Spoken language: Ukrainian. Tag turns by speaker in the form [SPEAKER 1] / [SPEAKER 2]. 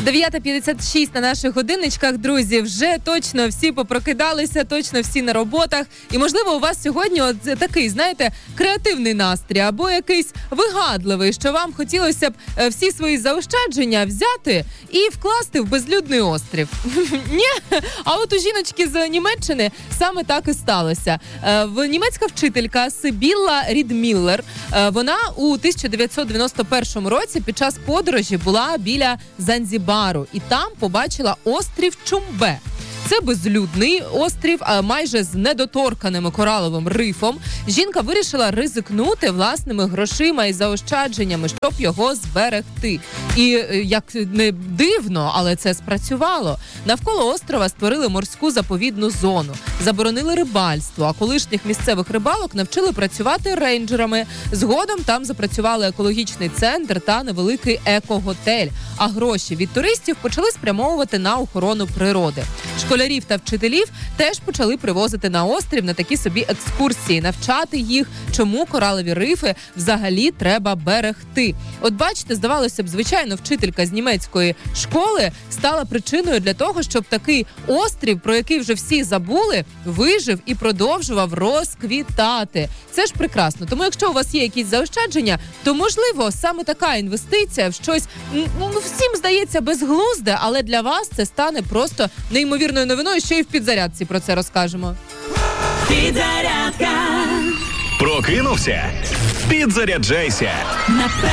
[SPEAKER 1] 9:56 на наших годинничках, друзі. Вже точно всі попрокидалися, точно всі на роботах. І, можливо, у вас сьогодні такий, знаєте, креативний настрій або якийсь вигадливий, що вам хотілося б всі свої заощадження взяти і вкласти в безлюдний острів. Ні? А от у жіночки з Німеччини саме так і сталося. Німецька вчителька Сибілла Рідміллер, вона у 1991 році під час подорожі була біля Занзібару і там побачила острів Чумбе. Це безлюдний острів, майже з недоторканим кораловим рифом. Жінка вирішила ризикнути власними грошима і заощадженнями, щоб його зберегти. І, як не дивно, але це спрацювало. Навколо острова створили морську заповідну зону, заборонили рибальство, а колишніх місцевих рибалок навчили працювати рейнджерами. Згодом там запрацювали екологічний центр та невеликий еко-готель, а гроші від туристів почали спрямовувати на охорону природи. Школярів та вчителів теж почали привозити на острів на такі собі екскурсії, навчати їх, чому коралові рифи взагалі треба берегти. От бачите, здавалося б, звичайно, вчителька з німецької школи стала причиною для того, щоб такий острів, про який вже всі забули, вижив і продовжував розквітати. Це ж прекрасно. Тому якщо у вас є якісь заощадження, то, можливо, саме така інвестиція в щось, всім здається, безглузде, але для вас це стане просто неймовірною новиною, ще й в підзарядці про це розкажемо.
[SPEAKER 2] Підзарядка.
[SPEAKER 3] Прокинувся? Підзаряджайся.
[SPEAKER 2] На